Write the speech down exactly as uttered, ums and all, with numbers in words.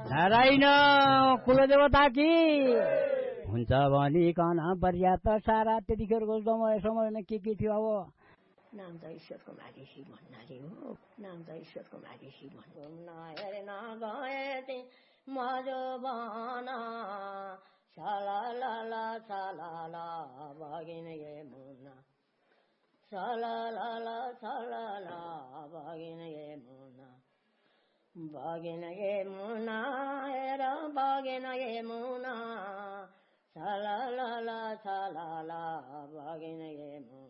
नारायण कुलदेवता कि हुन्छ भनिकन पर्याप्त सारा त्यतिखेरको समय समयमा के के थियो अब नाम त ईश्वरको मालिसी भन्नाले हो नाम त ईश्वरको मालिसी भन्नु हेर्न गए मजो बना साला ला ला साला ला भगिन ये मुना साला ला ला साला ला भगिन ये मुना भगिन ये मुना हेर भगिन ये मुना साला ला ला साला ला भगिन ये मुना